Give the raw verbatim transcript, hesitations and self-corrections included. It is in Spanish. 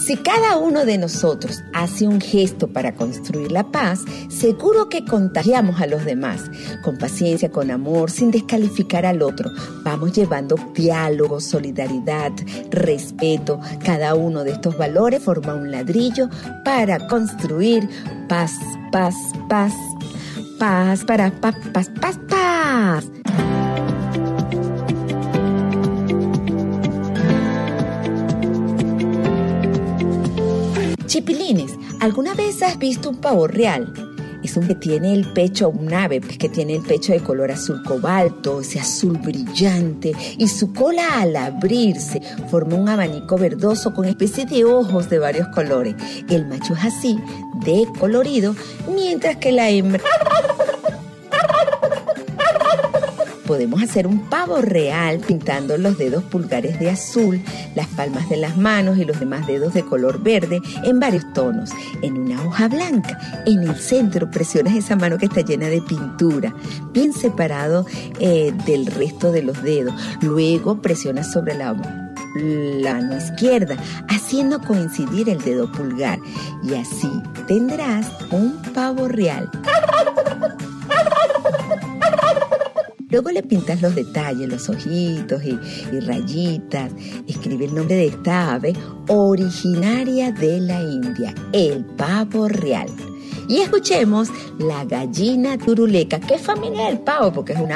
Si cada uno de nosotros hace un gesto para construir la paz, seguro que contagiamos a los demás. Con paciencia, con amor, sin descalificar al otro. Vamos llevando diálogo, solidaridad, respeto. Cada uno de estos valores forma un ladrillo para construir paz, paz, paz. Paz para paz, paz, paz, paz. Chipilines, ¿alguna vez has visto un pavo real? Es un que tiene el pecho, un ave pues, que tiene el pecho de color azul cobalto, ese azul brillante, y su cola al abrirse forma un abanico verdoso con especie de ojos de varios colores. El macho es así, de colorido, mientras que la hembra... Podemos hacer un pavo real pintando los dedos pulgares de azul, las palmas de las manos y los demás dedos de color verde en varios tonos. En una hoja blanca, en el centro presionas esa mano que está llena de pintura, bien separado eh, del resto de los dedos. Luego presionas sobre la la mano izquierda, haciendo coincidir el dedo pulgar. Y así tendrás un pavo real. Luego le pintas los detalles, los ojitos y, y rayitas. Escribe el nombre de esta ave originaria de la India, el pavo real. Y escuchemos la gallina turuleca, que es familia del pavo porque es una